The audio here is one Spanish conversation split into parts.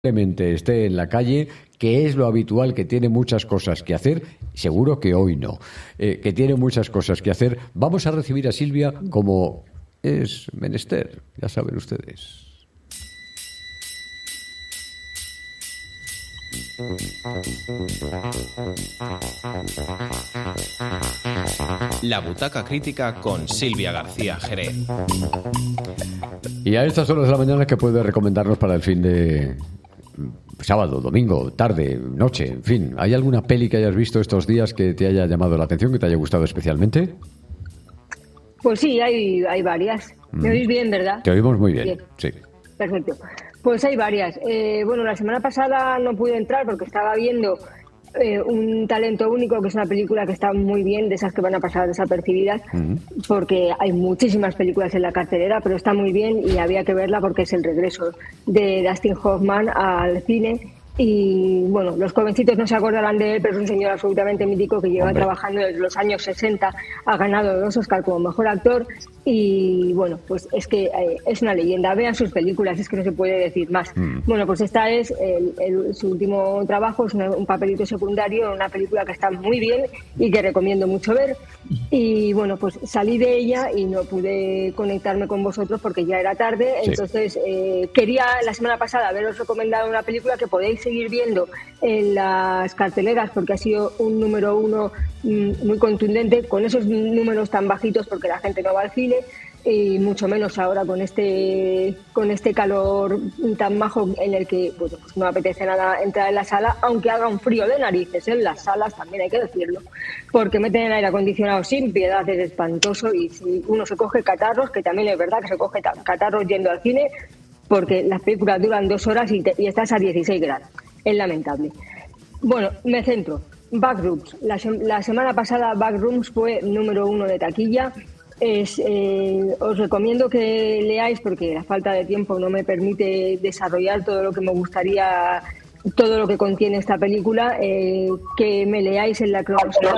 Probablemente esté en la calle, que es lo habitual, que tiene muchas cosas que hacer, seguro que hoy no, que tiene muchas cosas que hacer. Vamos a recibir a Silvia como es menester, ya saben ustedes. La Butaca Crítica con Silvia García Jerez. Y a estas horas de la mañana, ¿qué puede recomendarnos para el fin de sábado, domingo, tarde, noche, en fin? ¿Hay alguna peli que hayas visto estos días que te haya llamado la atención, que te haya gustado especialmente? Pues sí, hay varias. ¿Me oís bien, verdad? Te oímos muy bien, sí. Perfecto. Pues hay varias. Bueno, la semana pasada no pude entrar porque estaba viendo Un talento único, que es una película que está muy bien, de esas que van a pasar desapercibidas, porque hay muchísimas películas en la cartelera, pero está muy bien y había que verla porque es el regreso de Dustin Hoffman al cine. Y bueno, los jovencitos no se acordarán de él, pero es un señor absolutamente mítico que lleva trabajando desde los años 60, ha ganado 2 Oscar como mejor actor y bueno, pues es que es una leyenda. Vean sus películas, es que no se puede decir más. Bueno, pues esta es su último trabajo, es un papelito secundario en una película que está muy bien y que recomiendo mucho ver. Y bueno, pues salí de ella y no pude conectarme con vosotros porque ya era tarde, entonces quería la semana pasada haberos recomendado una película que podéis seguir viendo en las carteleras porque ha sido un número 1 muy contundente, con esos números tan bajitos porque la gente no va al cine y mucho menos ahora con este calor tan majo en el que bueno, pues no apetece nada entrar en la sala, aunque haga un frío de narices en las salas, también hay que decirlo, porque meten el aire acondicionado sin piedad, es espantoso, y si uno se coge catarros, que también es verdad que se coge catarros yendo al cine, porque las películas duran 2 horas y estás a 16 grados, es lamentable. Bueno, me centro. Backrooms. La semana pasada Backrooms fue número 1 de taquilla. Os recomiendo que leáis porque la falta de tiempo no me permite desarrollar todo lo que me gustaría, todo lo que contiene esta película, que me leáis en la cronosfera.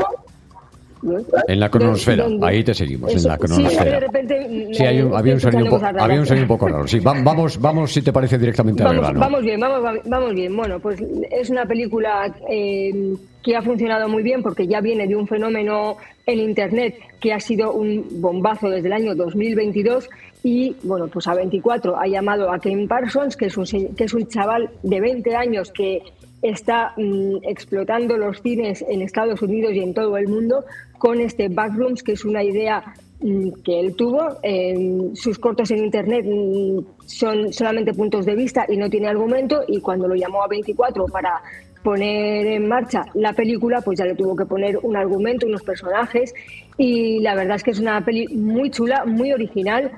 En la cronosfera, ahí te seguimos, en la cronosfera. Sí, de repente sí, había un sonido un poco raro. Sí, vamos si te parece directamente al grano. Vamos bien. Bueno, pues es una película que ha funcionado muy bien porque ya viene de un fenómeno en Internet que ha sido un bombazo desde el año 2022 y, bueno, pues A24 ha llamado a Ken Parsons, que es un chaval de 20 años que está explotando los cines en Estados Unidos y en todo el mundo con este Backrooms, que es una idea que él tuvo. Sus cortos en Internet son solamente puntos de vista y no tiene argumento, y cuando lo llamó a 24 para poner en marcha la película, pues ya le tuvo que poner un argumento, unos personajes, y la verdad es que es una peli muy chula, muy original.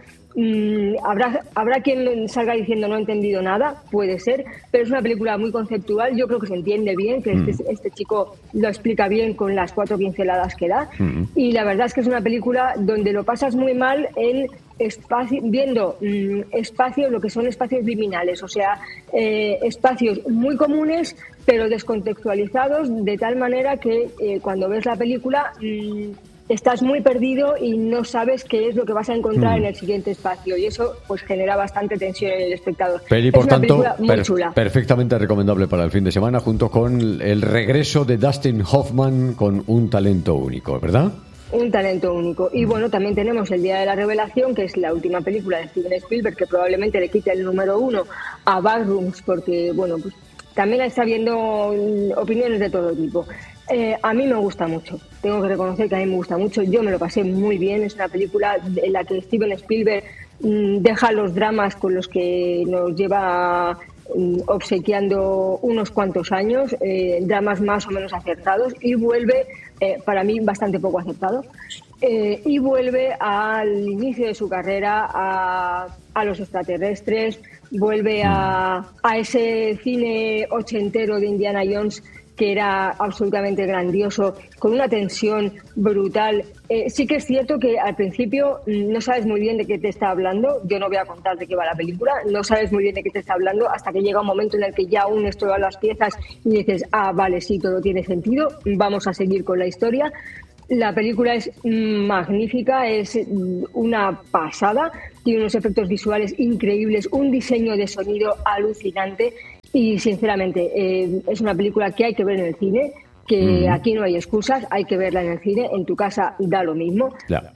Habrá quien salga diciendo no he entendido nada, puede ser, pero es una película muy conceptual. Yo creo que se entiende bien, que este chico lo explica bien con las 4 pinceladas que da, y la verdad es que es una película donde lo pasas muy mal en viendo espacios, lo que son espacios liminales, o sea, espacios muy comunes pero descontextualizados, de tal manera que cuando ves la película estás muy perdido y no sabes qué es lo que vas a encontrar en el siguiente espacio, y eso pues genera bastante tensión en el espectador. Pero por tanto, perfectamente recomendable para el fin de semana, junto con el regreso de Dustin Hoffman con Un talento único, ¿verdad? Un talento único. Y bueno, también tenemos El día de la revelación, que es la última película de Steven Spielberg, que probablemente le quite el número 1 a Backrooms, porque bueno, pues también está habiendo opiniones de todo tipo. A mí me gusta mucho, tengo que reconocer que a mí me gusta mucho, yo me lo pasé muy bien. Es una película en la que Steven Spielberg deja los dramas con los que nos lleva obsequiando unos cuantos años, dramas más o menos acertados, y vuelve, para mí bastante poco acertado, y vuelve al inicio de su carrera a los extraterrestres, vuelve a ese cine ochentero de Indiana Jones que era absolutamente grandioso, con una tensión brutal. Sí que es cierto que al principio no sabes muy bien de qué te está hablando. Yo no voy a contar de qué va la película. No sabes muy bien de qué te está hablando hasta que llega un momento en el que ya unes todas las piezas y dices, vale, sí, todo tiene sentido, vamos a seguir con la historia. La película es magnífica, es una pasada, tiene unos efectos visuales increíbles, un diseño de sonido alucinante, Y sinceramente, es una película que hay que ver en el cine, que aquí no hay excusas, hay que verla en el cine, en tu casa da lo mismo.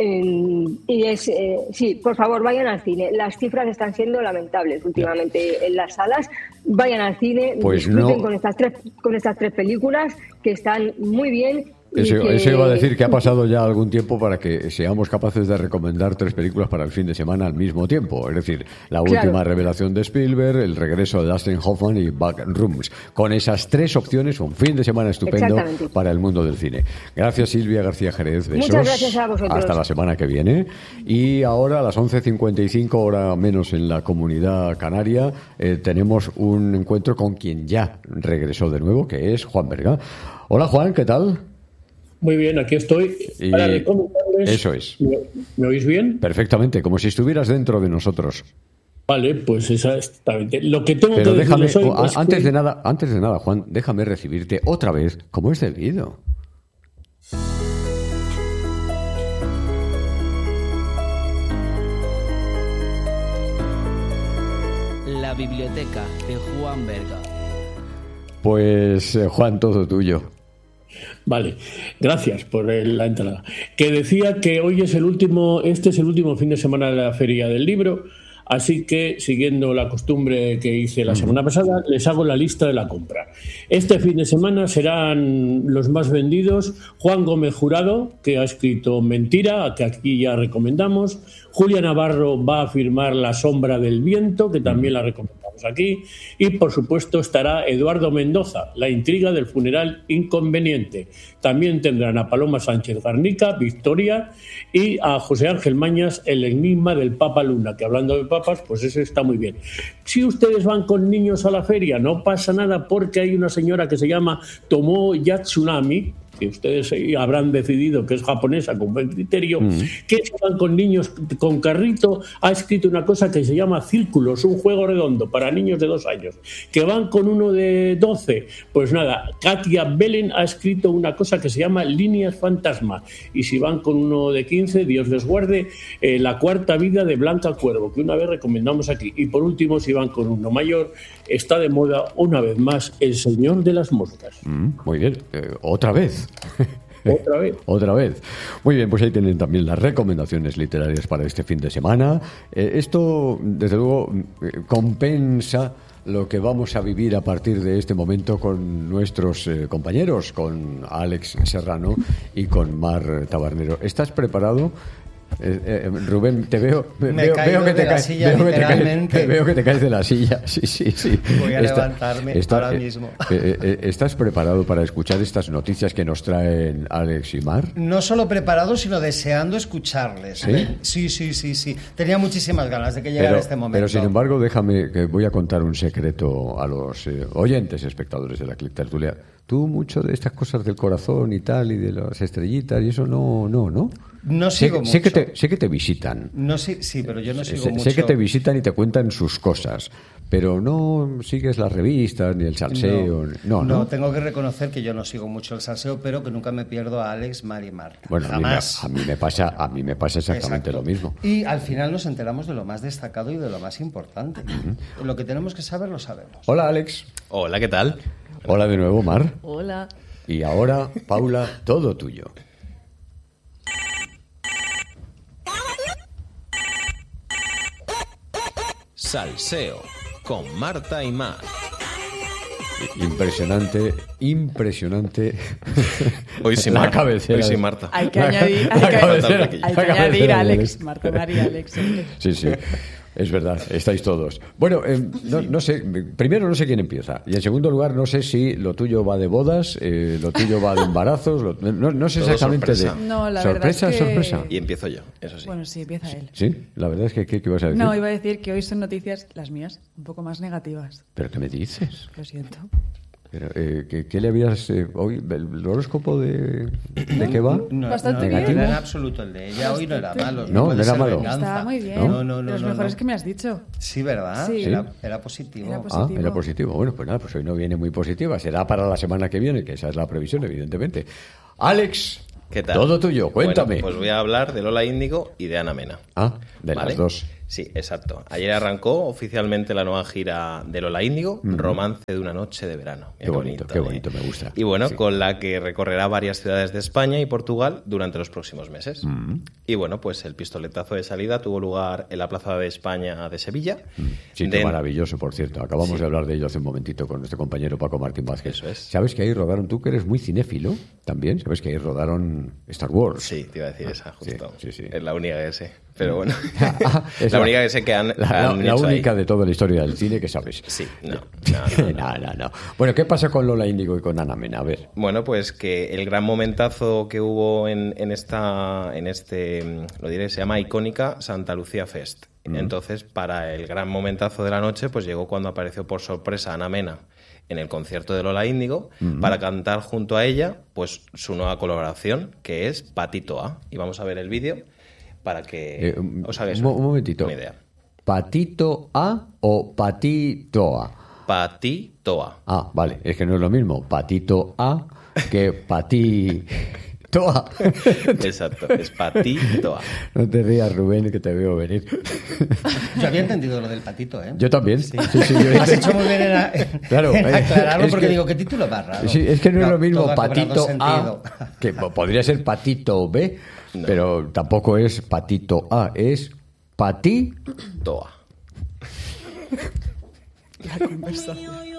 Sí, por favor, vayan al cine. Las cifras están siendo lamentables últimamente en las salas. Vayan al cine, pues disfruten con estas tres películas que están muy bien. Eso iba a decir que ha pasado ya algún tiempo para que seamos capaces de recomendar 3 películas para el fin de semana al mismo tiempo. Es decir, la última revelación de Spielberg, el regreso de Dustin Hoffman y Backrooms. Con esas 3 opciones, un fin de semana estupendo para el mundo del cine. Gracias, Silvia García Jerez. Besos. Muchas gracias a vosotros. Hasta la semana que viene. Y ahora, a las 11:55, hora menos en la Comunidad Canaria, tenemos un encuentro con quien ya regresó de nuevo, que es Juan Berga. Hola, Juan, ¿qué tal? Muy bien, aquí estoy para recomendarles. Eso es. ¿Me oís bien? Perfectamente, como si estuvieras dentro de nosotros. Vale, pues exactamente. Lo que tengo Pero que déjame, decirles hoy antes de nada, Juan, déjame recibirte otra vez, como es debido. La biblioteca de Juan Berga. Pues, Juan, todo tuyo. Vale, gracias por la entrada. Que decía que hoy es este es el último fin de semana de la Feria del Libro, así que, siguiendo la costumbre que hice la semana pasada, les hago la lista de la compra. Este fin de semana serán los más vendidos Juan Gómez Jurado, que ha escrito Mentira, que aquí ya recomendamos. Julia Navarro va a firmar La sombra del viento, que también la recomendamos aquí. Y, por supuesto, estará Eduardo Mendoza, La intriga del funeral inconveniente. También tendrán a Paloma Sánchez Garnica, Victoria, y a José Ángel Mañas, El enigma del Papa Luna, que hablando de papas, pues ese está muy bien. Si ustedes van con niños a la feria, no pasa nada, porque hay una señora que se llama Tomo Yatsunami, que ustedes habrán decidido que es japonesa con buen criterio, que van con niños con carrito, ha escrito una cosa que se llama Círculos, un juego redondo para niños de 2 años, que van con uno de 12, pues nada, Katia Belen ha escrito una cosa que se llama Líneas Fantasma, y si van con uno de 15, Dios les guarde, La cuarta vida de Blanca Cuervo, que una vez recomendamos aquí, y por último, si van con uno mayor, está de moda una vez más El Señor de las Moscas. Muy bien, otra vez. Otra vez. Muy bien, pues ahí tienen también las recomendaciones literarias para este fin de semana. Esto, desde luego, compensa lo que vamos a vivir a partir de este momento con nuestros compañeros, con Alex Serrano y con Mar Tabernero. ¿Estás preparado? Rubén, te veo que te caes de la silla. Sí. Voy a levantarme ahora mismo. ¿Estás preparado para escuchar estas noticias que nos traen Alex y Mar? No solo preparado, sino deseando escucharles. Sí. Tenía muchísimas ganas de que llegara este momento. Pero sin embargo, déjame que voy a contar un secreto a los oyentes espectadores de la Click Tertulia. Tú mucho de estas cosas del corazón y tal, y de las estrellitas y eso, no. No sigo mucho. Sé que te visitan. Sí, pero yo no sigo mucho. Sé que te visitan y te cuentan sus cosas, pero no sigues las revistas ni el salseo. No, tengo que reconocer que yo no sigo mucho el salseo, pero que nunca me pierdo a Alex, Mar y Mar. Bueno, jamás. A mí me pasa exactamente lo mismo. Y al final nos enteramos de lo más destacado y de lo más importante. Lo que tenemos que saber, lo sabemos. Hola, Alex. Hola, ¿qué tal? Hola de nuevo, Mar. Hola. Y ahora, Paula, todo tuyo. Salseo con Marta y Mar. Impresionante. Hoy sí, la cabecera. Hoy sí, Marta. Hay que añadir a Alex. Marta, Mar y Alex. Sí. Es verdad, estáis todos. Bueno, no sé, primero no sé quién empieza. Y en segundo lugar, no sé si lo tuyo va de bodas, lo tuyo va de embarazos, no sé exactamente sorpresa. No, la sorpresa, verdad es que... sorpresa. Y empiezo yo, eso sí. Bueno, sí, empieza él. Sí, la verdad es que ¿qué ibas a decir? No, iba a decir que hoy son noticias, las mías, un poco más negativas. ¿Pero qué me dices? Lo siento. Pero, ¿qué le habías hoy? ¿El horóscopo de qué va? Bastante negativo. bien. No era en absoluto el de ella, hoy no era malo. No era malo. Estaba muy bien. No, de los mejores que me has dicho. Sí, ¿verdad? Sí. Era positivo. Era positivo. Bueno, pues nada, pues hoy no viene muy positiva. Será para la semana que viene, que esa es la previsión, evidentemente. Alex, ¿qué tal? Todo tuyo, cuéntame. Bueno, pues voy a hablar de Lola Índigo y de Ana Mena. Las dos. Sí, exacto. Ayer arrancó oficialmente la nueva gira de Lola Índigo, Romance de una noche de verano. Qué bonito, me gusta. Y bueno, con la que recorrerá varias ciudades de España y Portugal durante los próximos meses. Y bueno, pues el pistoletazo de salida tuvo lugar en la Plaza de España de Sevilla. Sitio maravilloso, por cierto. Acabamos de hablar de ello hace un momentito con nuestro compañero Paco Martín Vázquez. Eso es. ¿Sabes que ahí rodaron, tú que eres muy cinéfilo también? ¿Sabes que ahí rodaron Star Wars? Sí, te iba a decir esa, justo. Sí. Es la única que sé. Pero bueno, la única que sé que han la hecho única ahí. De toda la historia del cine que sabes. Sí, no. Bueno, ¿qué pasa con Lola Índigo y con Ana Mena? A ver. Bueno, pues que el gran momentazo que hubo en este, lo diré, se llama Icónica Santa Lucía Fest. Entonces, para el gran momentazo de la noche, pues llegó cuando apareció por sorpresa Ana Mena en el concierto de Lola Índigo para cantar junto a ella pues su nueva colaboración, que es Patito A. Y vamos a ver el vídeo para que os hagáis un momentito. Una idea. ¿Patito A o Patito A? Patito A. Ah, vale, es que no es lo mismo Patito A que Patito A. Exacto, es Patito A. No te rías, Rubén, que te veo venir. Yo había entendido lo del patito, ¿eh? Yo también. Sí. Yo has hecho muy bien en aclararlo, porque digo, ¿qué título más raro? Sí, es que no es lo mismo todo Patito A, que podría ser Patito B, pero tampoco es Patito A, es Patito A. La conversación.